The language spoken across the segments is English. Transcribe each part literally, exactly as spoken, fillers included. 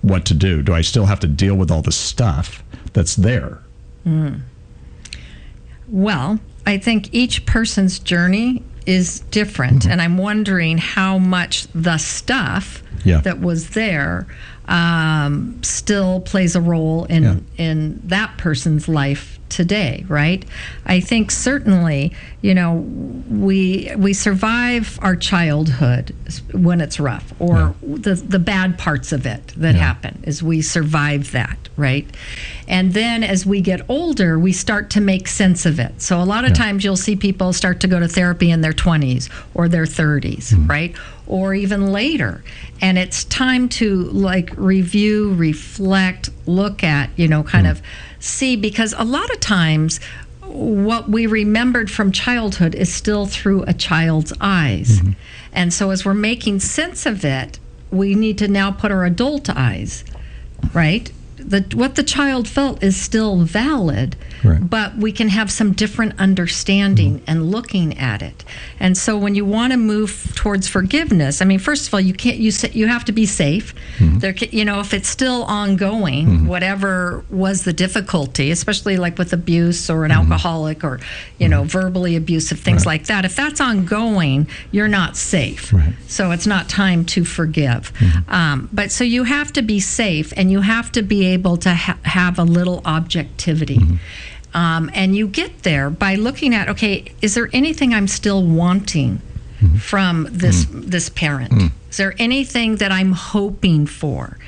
what to do? Do I still have to deal with all the stuff that's there? Mm. Well, I think each person's journey is different, mm-hmm. and I'm wondering how much the stuff yeah. that was there um, still plays a role in yeah. in that person's life today, right? I think certainly, you know, we we survive our childhood when it's rough, or yeah. the the bad parts of it that yeah. happen, is we survive that, right? And then as we get older, we start to make sense of it. So a lot of yeah. times you'll see people start to go to therapy in their twenties or their thirties, mm-hmm. right? Or even later. And it's time to like review, reflect, look at, you know, kind mm-hmm. of see, because a lot of times what we remembered from childhood is still through a child's eyes. Mm-hmm. And so as we're making sense of it, we need to now put our adult eyes, right? The, what the child felt is still valid, right. but we can have some different understanding mm-hmm. and looking at it. And so when you want to move towards forgiveness, I mean, first of all, you can't. You you have to be safe. Mm-hmm. There, you know, if it's still ongoing, mm-hmm. whatever was the difficulty, especially like with abuse or an mm-hmm. alcoholic or, you mm-hmm. know, verbally abusive, things right. like that. If that's ongoing, you're not safe. Right. So it's not time to forgive. Mm-hmm. Um, but so you have to be safe, and you have to be able to ha- have a little objectivity. Mm-hmm. Um, and you get there by looking at, okay, is there anything I'm still wanting mm-hmm. from this mm-hmm. this parent? Mm-hmm. Is there anything that I'm hoping for?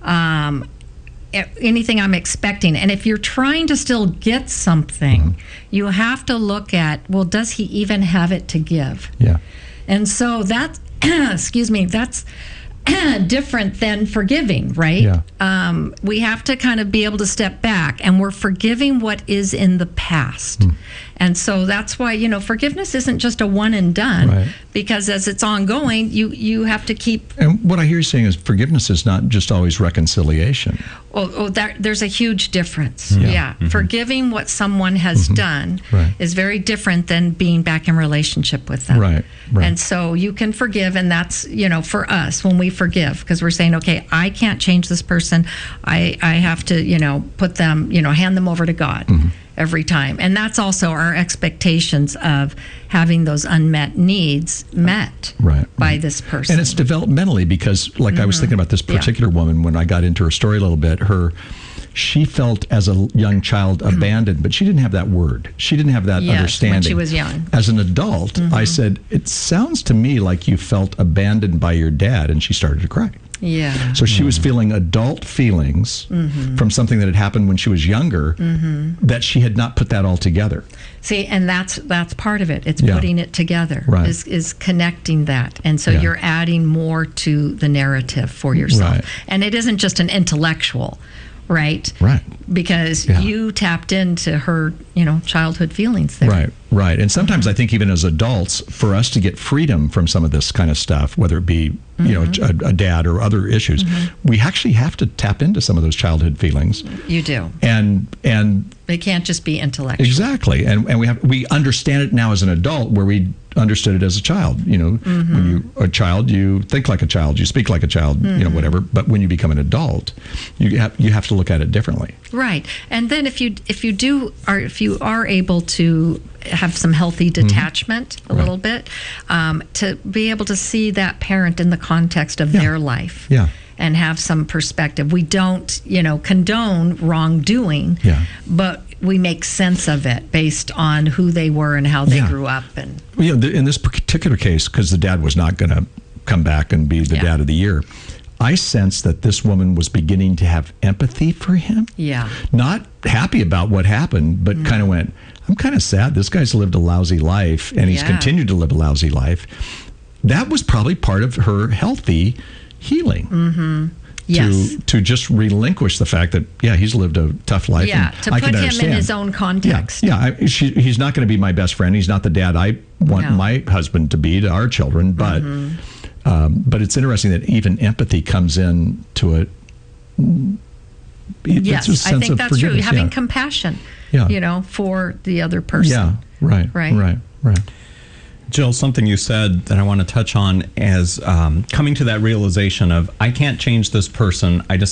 Um, anything I'm expecting? And if you're trying to still get something, mm-hmm. you have to look at, well, does he even have it to give? Yeah. And so that, excuse me, that's different than forgiving, right? Yeah. Um, we have to kind of be able to step back, and we're forgiving what is in the past. Mm. And so that's why, you know, forgiveness isn't just a one and done, right. because as it's ongoing, you, you have to keep... And what I hear you saying is forgiveness is not just always reconciliation. Oh, oh that, there's a huge difference. Yeah. yeah. Mm-hmm. Forgiving what someone has mm-hmm. done right. is very different than being back in relationship with them. Right. Right. And so you can forgive, and that's, you know, for us, when we forgive, because we're saying, okay, I can't change this person. I, I have to, you know, put them, you know, hand them over to God. Mm-hmm. every time. And that's also our expectations of having those unmet needs met right, by right. this person. And it's developmentally, because like mm-hmm. I was thinking about this particular yeah. woman when I got into her story a little bit, her she felt as a young child abandoned, but she didn't have that word. She didn't have that yes, understanding. When she was young. As an adult, mm-hmm. I said, it sounds to me like you felt abandoned by your dad, and she started to cry. Yeah. So she mm-hmm. was feeling adult feelings mm-hmm. from something that had happened when she was younger mm-hmm. that she had not put that all together. See, and that's that's part of it. It's yeah. putting it together, right. is, is connecting that. And so yeah. you're adding more to the narrative for yourself. Right. And it isn't just an intellectual, right? Right. Because yeah. you tapped into her, you know, childhood feelings there. Right, right. And sometimes I think even as adults, for us to get freedom from some of this kind of stuff, whether it be, mm-hmm. you know, a, a dad or other issues, mm-hmm. we actually have to tap into some of those childhood feelings. You do. And and they can't just be intellectual. Exactly. And and we have we understand it now as an adult where we understood it as a child. You know, mm-hmm. when you're a child, you think like a child, you speak like a child, mm-hmm. you know, whatever. But when you become an adult, you have you have to look at it differently. Right. And then if you if you do are if you are able to have some healthy detachment mm-hmm. a right. little bit, um, to be able to see that parent in the context of yeah. their life. Yeah. And have some perspective. We don't, you know, condone wrongdoing, yeah. but we make sense of it based on who they were and how they yeah. grew up. And well, you know, in this particular case, because the dad was not going to come back and be the yeah. dad of the year, I sensed that this woman was beginning to have empathy for him. Yeah. Not happy about what happened, but mm. kind of went, I'm kind of sad. This guy's lived a lousy life, and he's yeah. continued to live a lousy life. That was probably part of her healthy healing. Mm-hmm. Yes. To to just relinquish the fact that, yeah, he's lived a tough life. Yeah, and to I put can him understand. in his own context. Yeah, yeah I, she, he's not going to be my best friend. He's not the dad I want no. my husband to be to our children. But mm-hmm. um, but it's interesting that even empathy comes in to it. Yes, it's a sense I think of that's true. forgiveness. Having yeah. compassion, yeah. you know, for the other person. Yeah, right, right, right, right. Jill, something you said that I want to touch on is um, coming to that realization of, I can't change this person. I just